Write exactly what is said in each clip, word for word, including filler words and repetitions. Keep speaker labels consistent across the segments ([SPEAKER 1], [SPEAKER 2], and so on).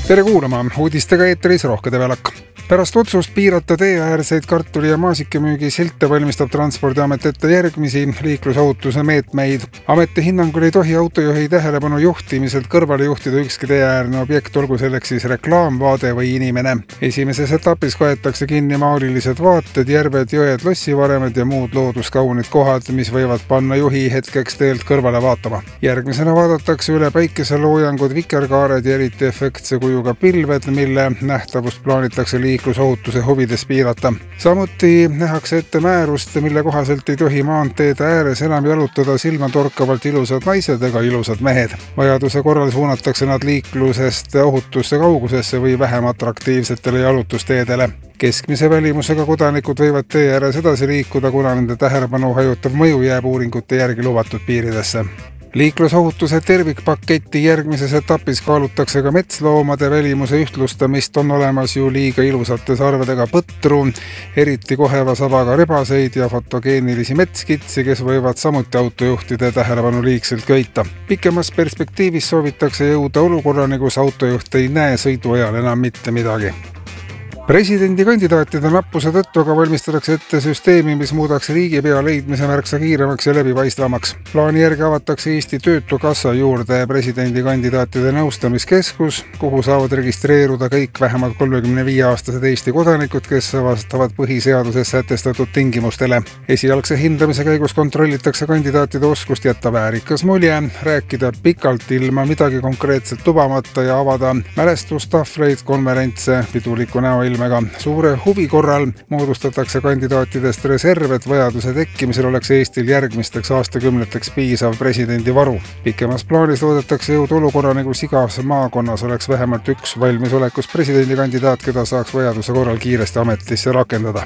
[SPEAKER 1] Tere kuulama, uudistega eetris Rohke Develak. Pärast otsust piirata teeäärseid kartuli- ja maasikemüügi silte valmistab Transpordiamet ette järgmisi liiklusohutuse meetmeid. Ameti hinnangul ei tohi autojuhi tähelepanu juhtimiselt kõrvale juhtida ükski teeäärne objekt, olgu selleks siis reklaamvaade või inimene. Esimeses etapis kaetakse kinni maalilised vaated, järved, jõed, lossivaremed ja muud looduskaunid kohad, mis võivad panna juhi hetkeks teelt kõrvale vaatama. Järgmisena vaadatakse üle päikeseloojangud, vikerkaared ja eriti efektse kujuga pilved, mille nähtavust plaanitakse liiklusohutuse huvides piirata. Samuti nähakse ette määrust, mille kohaselt ei tohi maanteede ääres enam jalutada silmatorkavalt ilusad naised ega ilusad mehed. Vajaduse korral suunatakse nad liiklusest ohutusse kaugusesse või vähem atraktiivsetele jalutusteedele. Keskmise välimusega kodanikud võivad tee ääres edasi liikuda, kuna nende tähelepanu hajutav mõju jääb uuringute järgi lubatud piiridesse. Liiklusohutuse tervikpaketi järgmises etapis kaalutakse ka metsloomade välimuse ühtlustamist, on olemas ju liiga ilusate sarvedega põtru, eriti koheva savaga rebaseid ja fotogeenilisi metskitsi, kes võivad samuti autojuhtide tähelepanu liigselt köita. Pikemas perspektiivis soovitakse jõuda olukorrani, kus autojuht ei näe sõidu ajal enam mitte midagi. Presidendi kandidaatide nappuse tõttu aga valmistatakse ette süsteemi, mis muudaks riigipea leidmise märksa kiiremaks ja läbipaistvamaks. Plaani järgi avatakse Eesti Töötukassa juurde presidendi kandidaatide nõustamiskeskus, kuhu saavad registreeruda kõik vähemalt kolmekümne viie aastased Eesti kodanikud, kes vastavad põhiseaduses sätestatud tingimustele. Esialgse hindamise käigus kontrollitakse kandidaatide oskust jätta väärikas mulje, rääkida pikalt ilma midagi konkreetselt lubamata ja avada mälestustahvleid, konverentse, piduliku näoilma. Suure huvi korral moodustatakse kandidaatidest reserv, et vajaduse tekkimisel oleks Eestil järgmisteks aastakümneteks piisav presidendi varu. Pikemas plaanis loodetakse jõuda olukorrani, kus igas maakonnas oleks vähemalt üks valmisolekus presidendikandidaat, keda saaks vajaduse korral kiiresti ametisse rakendada.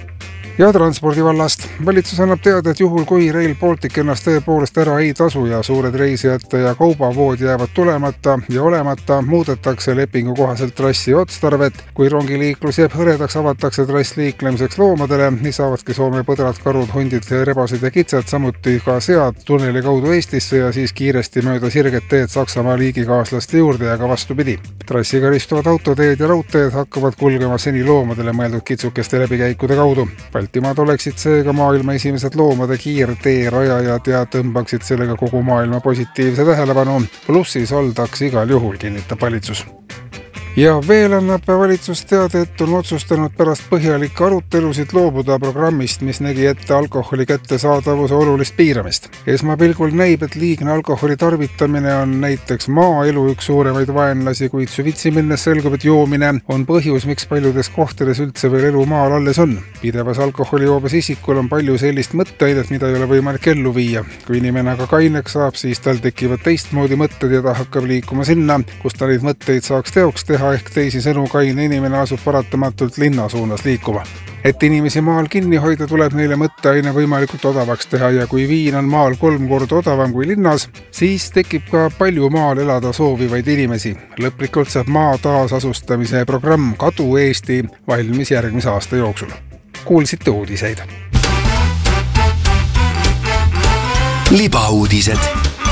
[SPEAKER 1] Ja transpordivallast. Valitsus annab teada, et juhul kui Rail Baltic ennast tõepoolest ära ei tasu ja suured reisijate ja kaubavood jäävad tulemata ja olemata, muudetakse lepingu kohaselt trassi otstarvet. Kui rongiliiklus jääb hõredaks, avatakse trass liiklemiseks loomadele, nii saavadki Soome põdrad, karud, hundid, rebasid ja kitsed, samuti ka sead tunneli kaudu Eestisse ja siis kiiresti mööda sirget teed Saksamaa liigikaaslaste juurde ja ka vastupidi. Trassiga ristuvad autoteed ja raudteed hakkavad kulgema seni loomadele mõeldud kitsukeste läbikäikude kaudu. Baltimaad oleksid seega maailma esimesed loomade kiirtee rajajad ja tõmbaksid sellega kogu maailma positiivse tähelepanu. Plussis oldaks igal juhul, kinnitab valitsus. Ja veel annab valitsus teada, et on otsustanud pärast põhjalikke arutelusid loobuda programmist, mis nägi ette alkoholi kättesaadavuse olulist piiramist. Esmapilgul näib, et liigne alkoholi tarvitamine on näiteks maaelu üks suuremaid vaenlasi, kuid süvitsi minnes selgub, et joomine on põhjus, miks paljudes kohtades üldse veel elu maal alles on. Pidevas alkoholijoobes isikul on palju sellist mõtteainet, mida ei ole võimalik ellu viia. Kui inimene aga kaineks saab, siis tal tekivad teistmoodi mõtted ja ta hakkab liikuma sinna, kus ta neid mõtteid saaks teoks teha, ehk teisi sõnu kaine inimene asub paratamatult linna suunas liikuma. Et inimesi maal kinni hoida, tuleb neile mõtteaine võimalikult odavaks teha ja kui viin on maal kolm korda odavam kui linnas, siis tekib ka palju maal elada soovivaid inimesi. Lõplikult saab maa taasasustamise programm Kadu Eesti valmis järgmise aasta jooksul. Kuulsite uudiseid.
[SPEAKER 2] Libauudised.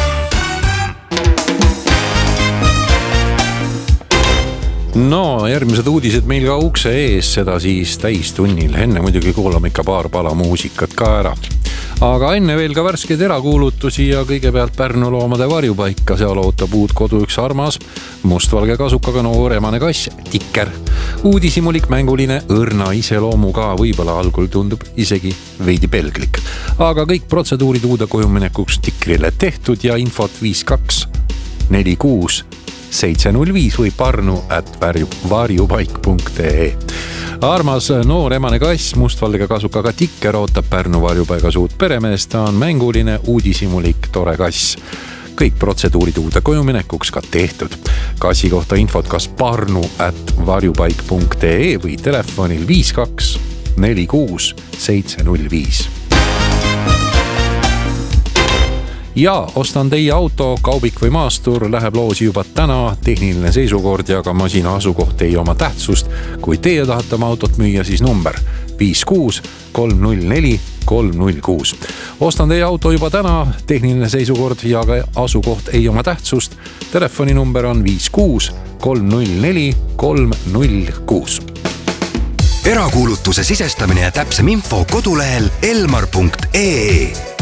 [SPEAKER 3] No, järgmised uudised meil ka ukse ees, seda siis täistunnil. Enne muidugi kuulame ikka paar pala muusikat ka ära. Aga enne veel ka värskeid erakuulutusi ja kõigepealt Pärnu loomade varjupaika. Seal ootab uut kodu üks armas, mustvalge kasukaga noor emane kass, Tikker. Uudisimulik mänguline õrna iseloomuga, võib-olla algul tundub isegi veidi pelglik. Aga kõik protseduurid uude kojuminekuks Tikrile tehtud ja infot viis kaks neli kuus seitse null viis või parnu at varjupaik punkt ee. Armas noor emane kass, mustvalge kasukaga Tikker ootab Pärnu varjupaigas uut peremeest. Ta on mänguline, uudisimulik, tore kass. Kõik protseduurid uude kojuminekuks ka tehtud. Kassi kohta infot kas parnu at varjupaik punkt ee või telefonil viis kaks neli kuus seitse null viis. Ja ostan teie auto, kaubik või maastur, läheb loosi juba täna. Tehniline seisukord ja ka masina asukoht ei oma tähtsust. Kui teie tahate oma autot müüa, siis number viis kuus kolm null neli kolm null kuus. Ostan teie auto juba täna, tehniline seisukord ja ka asukoht ei oma tähtsust. Telefoninumber on viis kuus kolm null neli kolm null kuus.
[SPEAKER 2] Erakuulutuse sisestamine ja täpsem info kodulehel elmar punkt ee.